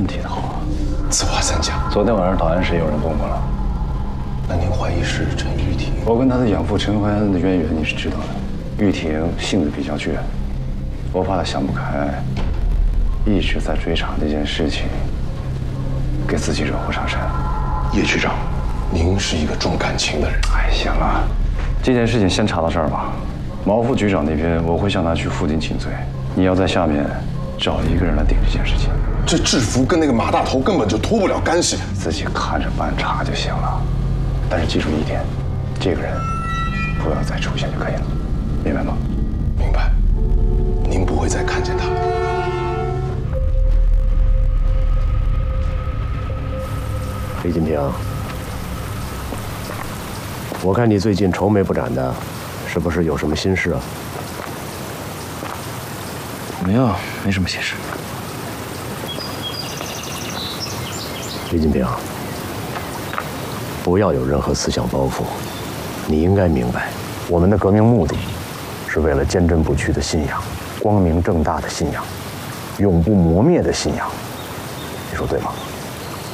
提的好。 此话怎讲？ 昨天晚上导案室有人问我了。 那您怀疑是陈玉婷？ 我跟她的养父陈怀恩的渊源你是知道的。玉婷性子比较倔，我怕她想不开，一直在追查这件事情，给自己惹祸上身。 叶局长，您是一个重感情的人。 哎，行了，这件事情先查到这儿吧。毛副局长那边我会向他去负荆请罪，你要在下面找一个人来顶这件事情。 这制服跟那个马大头根本就脱不了干系， 自己看着办查就行了。但是记住一点，这个人不要再出现就可以了，明白吗？ 明白。您不会再看见他。 李金平，我看你最近愁眉不展的，是不是有什么心事啊？ 没有，没什么心事。 李金平，不要有任何思想包袱。你应该明白，我们的革命目的是为了坚贞不屈的信仰，光明正大的信仰，永不磨灭的信仰。你说对吗？